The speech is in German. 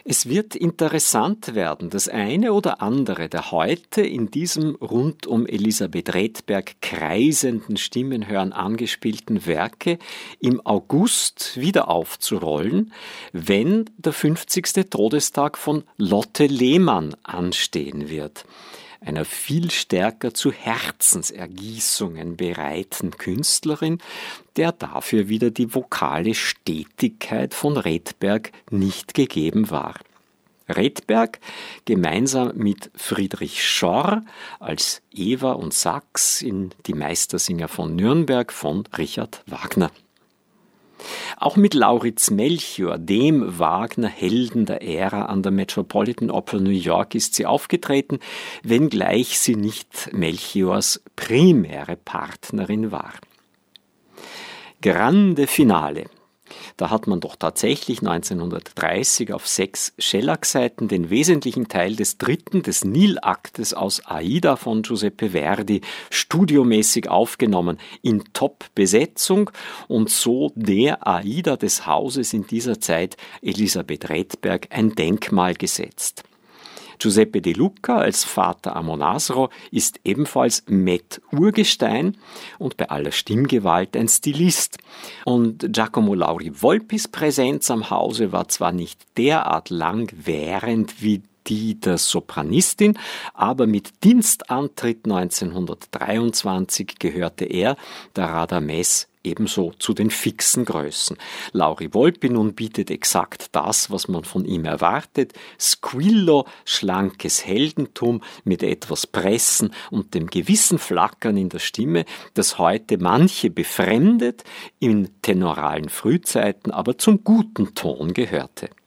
Es wird interessant werden, das eine oder andere der heute in diesem rund um Elisabeth Redberg kreisenden Stimmenhören angespielten Werke im August wieder aufzurollen, wenn der 50. Todestag von Lotte Lehmann anstehen wird, einer viel stärker zu Herzensergießungen bereiten Künstlerin, der dafür wieder die vokale Stetigkeit von Redberg nicht gegeben war. Redberg gemeinsam mit Friedrich Schorr als Eva und Sachs in Die Meistersinger von Nürnberg von Richard Wagner. Auch mit Lauritz Melchior, dem Wagner-Helden der Ära an der Metropolitan Opera New York, ist sie aufgetreten, wenngleich sie nicht Melchiors primäre Partnerin war. Grande Finale. Da hat man doch tatsächlich 1930 auf 6 Schellackseiten den wesentlichen Teil des Nil-Aktes aus Aida von Giuseppe Verdi studiomäßig aufgenommen, in Top-Besetzung und so der Aida des Hauses in dieser Zeit, Elisabeth Redberg, ein Denkmal gesetzt. Giuseppe De Luca als Vater Amonasro ist ebenfalls Met-Urgestein und bei aller Stimmgewalt ein Stilist. Und Giacomo Lauri Volpis Präsenz am Hause war zwar nicht derart langwährend wie die der Sopranistin, aber mit Dienstantritt 1923 gehörte er, der Radames, ebenso zu den fixen Größen. Lauri Volpi nun bietet exakt das, was man von ihm erwartet. Squillo, schlankes Heldentum mit etwas Pressen und dem gewissen Flackern in der Stimme, das heute manche befremdet, in tenoralen Frühzeiten aber zum guten Ton gehörte.